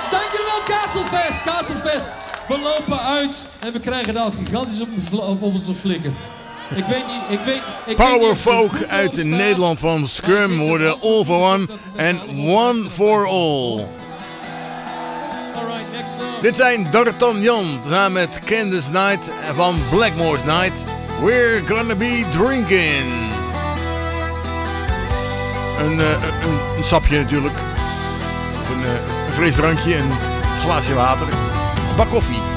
much. Dankjewel, Kazelfest. We lopen uit en we krijgen al gigantisch op onze flikker. Power folk uit Nederland van Scrum worden All for One en One for All. Dit zijn D'Artagnan samen met Candice Night van Blackmore's Night. We're gonna be drinking. Een sapje natuurlijk. Een frisdrankje, een glaasje water. Een bak koffie.